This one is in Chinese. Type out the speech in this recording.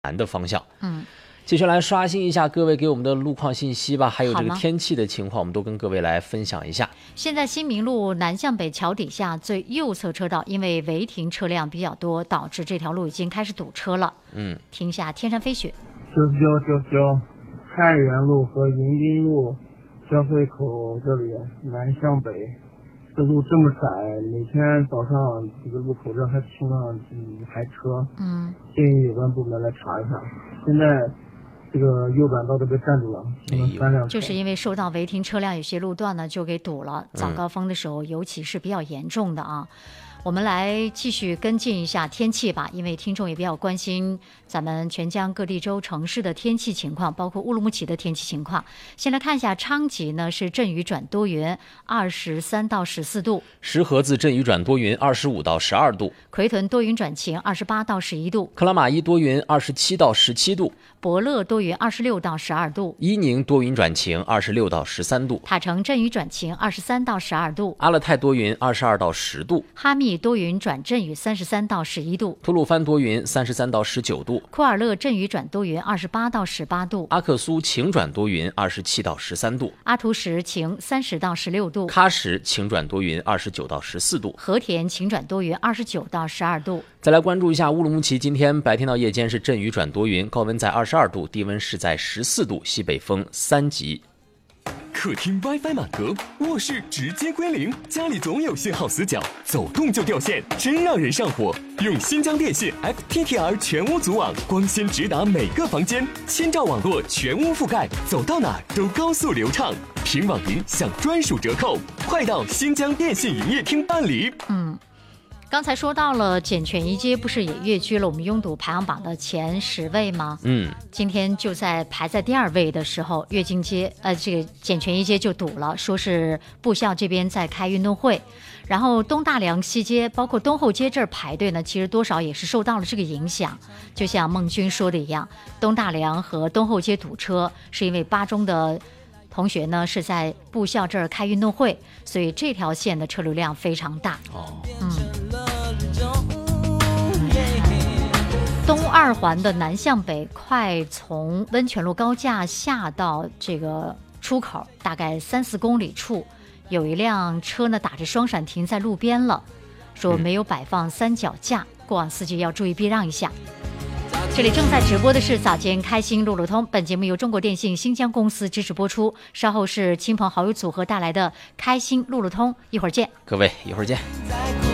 南的方向。接下来刷新一下各位给我们的路况信息吧，还有这个天气的情况，我们都跟各位来分享一下。 现在新民路南向北桥底下最右侧车道，因为违停车辆比较多，导致这条路已经开始堵车了。听一下天山飞雪。 9999汉源路和迎宾路交汇口这里南向北，这路这么窄，每天早上这个路口这还停了几排车。建议有关部门来查一下。现在这个右转道都被占住了，3辆车。 就是因为受到违停车辆，有些路段呢就给堵了。早高峰的时候，尤其是比较严重的啊。我们来继续跟进一下天气吧，因为听众也比较关心咱们全江各地州城市的天气情况，包括乌鲁木齐的天气情况。先来看一下昌吉呢是阵雨转多云，23到14度； 石河子阵雨转多云，25到12度； 奎屯多云转晴，28到11度； 克拉玛依多云，27到17度； 博乐多云，26到12度； 伊宁多云转晴，26到13度； 塔城阵雨转晴，23到12度； 阿勒泰多云，22到10度； 哈密多云转阵雨，33到11度； 吐鲁番多云，33到19度； 库尔勒阵雨转多云，28到18度； 阿克苏晴转多云，27到13度； 阿图什晴，30到16度； 喀什晴转多云，29到14度； 和田晴转多云，29到12度。 再来关注一下乌鲁木齐，今天白天到夜间是阵雨转多云，高温在22度，低温是在14度，西北风3级。 客厅 WiFi 满格，卧室直接归零，家里总有信号死角，走动就掉线，真让人上火。用新疆电信 FTTR 全屋组网，光纤直达每个房间，1000兆网络全屋覆盖，走到哪儿都高速流畅。凭网银享专属折扣，快到新疆电信营业厅办理。 刚才说到了简泉一街不是也跃居了我们拥堵排行榜的前10位吗？今天就在排在第2位的时候，这个简泉一街就堵了，说是部校这边在开运动会，然后东大梁西街包括东后街这儿排队呢，其实多少也是受到了这个影响。就像孟军说的一样，东大梁和东后街堵车是因为8中的同学呢是在部校这儿开运动会，所以这条线的车流量非常大。东2环的南向北，快从温泉路高架下到这个出口，大概3-4公里处，有一辆车呢打着双闪停在路边了，说没有摆放3脚架，过往司机要注意避让一下。这里正在直播的是早间开心路路通，本节目由中国电信新疆公司支持播出，稍后是亲朋好友组合带来的开心路路通，一会儿见。 各位一会儿见。